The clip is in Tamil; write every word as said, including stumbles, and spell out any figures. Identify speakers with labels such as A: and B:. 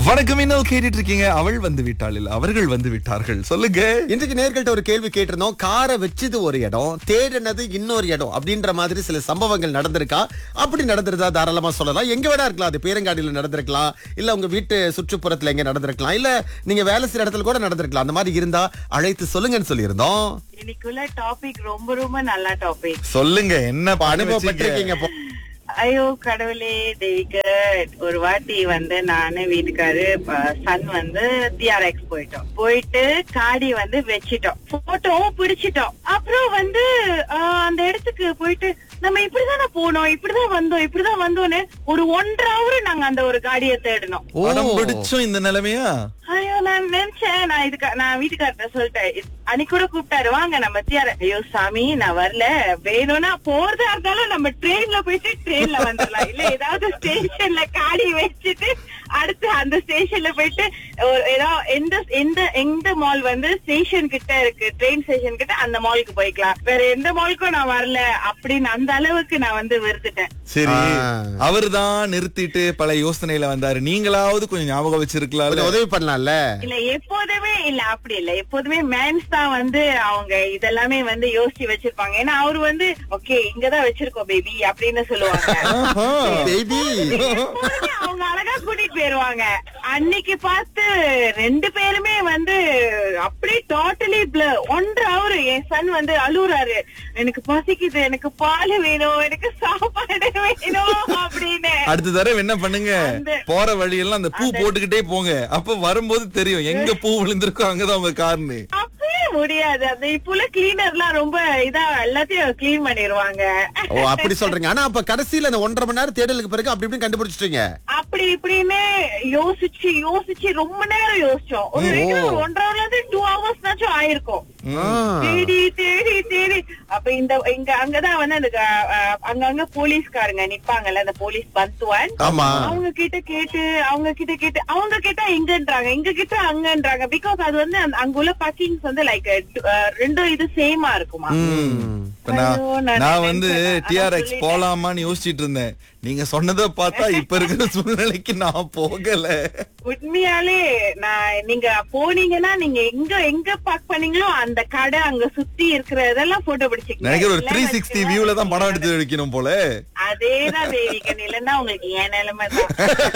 A: வணக்கம், இன்னும் கேட்டுட்டு இருக்கீங்க. அவள் வந்து விட்டாள் இல்ல அவர்கள் வந்து விட்டார்கள். சொல்லுங்க.
B: இன்றைக்கு நேர்கள்ட்ட ஒரு கேள்வி கேட்டிருந்தோம். காரை வச்சது ஒரு இடம், தேடினது இன்னொரு இடம் அப்படின்ற மாதிரி சில சம்பவங்கள் நடந்திருக்கா? அப்படி நடந்திருந்தா தாராளமா சொல்லலாம். எங்க வேணா இருக்கலாம். அது பேரங்காடியில நடந்திருக்கலாம், இல்ல உங்க வீட்டு சுற்றுப்புறத்துல எங்க நடந்திருக்கலாம், இல்ல நீங்க வேலை செய்யற இடத்துல கூட நடந்திருக்கலாம். அந்த மாதிரி இருந்தா அழைத்து சொல்லுங்கன்னு சொல்லியிருந்தோம்.
C: இன்னைக்குள்ள டாபிக் ரொம்ப ரொம்ப நல்ல டாபிக்.
A: சொல்லுங்க, என்ன
B: இப்ப
A: அனுபவப்பட்டிருக்கீங்க?
B: அனுபவப்பட்டிருக்கீங்க போ-
C: ஐயோ கடவுளே தெய்வீக. ஒரு வாட்டி வந்து நானு வீட்டுக்காரு சன் வந்து டிஆர்எக்ஸ் போயிட்டோம். போயிட்டு காடி வந்து வச்சிட்டோம், போட்டோவும் பிடிச்சிட்டோம். அப்புறம் வந்து ஆஹ், அந்த இடத்துக்கு போயிட்டு நம்ம இப்படிதானே போனோம், இப்படிதான் வந்தோம், இப்படிதான் வந்தோன்னு ஒரு ஒன்றரை ஹவர் நாங்க அந்த ஒரு காடியை தேடினோம்.
A: படம் பிடிச்சும் இந்த நிலைமையா?
C: ஐயோ நான் நினைச்சேன், நான் இதுக்கு நான் வீட்டுக்கார்ட்ட சொல்லிட்டேன். இது- அன்னைக்கு கூட கூப்பிட்டாரு, வாங்க நம்ம தியார. ஐயோ சாமி நான் வரல, வேணும்னா போறதா இருந்தாலும் நம்ம ட்ரெயின்ல போயிட்டு ட்ரெயின்ல வந்துடலாம், இல்ல ஏதாவது ஸ்டேஷன்ல காடி வச்சுட்டு அடுத்து அந்த ஸ்டேஷன்ல போயிட்டு ஒரு ஏதாவது எந்த எந்த எந்த மால் வந்து ஸ்டேஷன் கிட்ட இருக்கு, ட்ரெயின் ஸ்டேஷன் கிட்ட, அந்த மாலுக்கு போய்க்கலாம். வேற எந்த மாலுக்கும் நான் வரல அப்படின்னு அந்த அளவுக்கு நான் வந்து வெறுத்துட்டேன்.
A: சரி,
B: ஆ.
A: அவர்தான் நிறுத்திட்டு பல யோசனையில வந்தாரு. நீங்களாவது கொஞ்சம் ஞாபகம் வச்சிருக்கலாம்.
B: கொஞ்சம் உதவி பண்ணலாம்ல.
C: இல்ல எப்போதுமே இல்ல அப்படி இல்ல, எப்போதுமே மேன்ஸ் தான் வந்து அவங்க இதெல்லாமே வந்து யோசிச்சு வச்சிருப்பாங்க. ஏன்னா அவரு வந்து ஓகே இங்கதான் வச்சிருக்கோம் பேபி அப்படின்னு சொல்லுவாங்க.
B: பேபி
C: எப்போதுமே அவங்க அழகா கூட்டிட்டு போயிருவாங்க. அன்னைக்கு பார்த்து ரெண்டு பேருமே வந்து அப்படியே டோட்டலி ஒன்றரை அவரு என் சன் வந்து அழுகுறாரு, எனக்கு பசிக்குது, எனக்கு பால் வேணும், எனக்கு சாப்பாடு வேணும் அப்படின்னு.
A: அடுத்த தடவை என்ன பண்ணுங்க,
C: அந்த-
A: போற வழியெல்லாம் அந்த பூ போட்டுக்கிட்டே போங்க. அப்ப வரும்போது தெரியும் எங்க பூ விழுந்திருக்கோ அங்கதான் உங்க கார்னு.
C: அப்பவே முடியாது. அந்த இப்ப உள்ள கிளீனர் எல்லாம் ரொம்ப இதா எல்லாத்தையும் கிளீன் பண்ணிருவாங்க.
B: ஓ அப்படி சொல்றீங்க. ஆனா அப்ப கடைசியில அந்த ஒன்றரை மணி நேரம் தேடலுக்கு பிறகு அப்படி இப்படி கண்டுபிடிச்சிட்டீங்க.
C: அப்படி இப்படின்னு யோசிச்சு யோசிச்சு ரொம்ப நேரம் யோசிச்சோம். ஒரு regular ஒன்றரை ஹவர்ல இருந்து டூ ஹவர்ஸ்னாச்சும் ஆயிருக்கும். தேடி தேடி தேடி அப்ப இந்த இங்க அங்கதான் வந்து அந்த அஹ், அங்கங்க போலீஸ்காரங்க நிப்பாங்கல்ல, அந்த போலீஸ் பந்துவான்.
B: ஆமா.
C: அவங்க கிட்ட கேட்டு அவங்க கிட்ட கேட்டு அவங்க கிட்ட எங்கன்றாங்க, எங்க கிட்ட அங்கன்றாங்க. பிகாஸ் அது வந்து அந்த- அங்க உள்ள பக்கிங்ஸ் வந்து லைக் ரெண்டும் இது சேமா இருக்குமா.
B: ம்.
A: இப்ப நான்
C: ஐயோ, நான்
A: நான் வந்து
C: நினைச்சேன். அதான்
A: டிஆர்எக்ஸ்
C: சொல்லிட்டேன்.
A: போலாமான்னு யோசிச்சிட்டு இருந்தேன். நீங்க சொன்னதை பார்த்தா இப்ப இருக்கிற சூழ்நிலைக்கு நான் போகல.
C: உண்மையாலே நான் நீங்க போனீங்கன்னா நீங்க எங்க எங்க பார்க் பண்ணீங்களோ அந்த கடை அங்க சுத்தி இருக்கிற இதெல்லாம் போட்டோ பிடிச்சிக்கங்க.
A: நினைக்கிற ஒரு
C: இல்ல
A: த்ரீ சிக்ஸ்டி வியூல தான் படம் எடுத்து வைக்கணும் போல.
C: அதேதான் தேவிகன், இல்லன்னா உங்களுக்கு ஏன் நிலைமை தான்.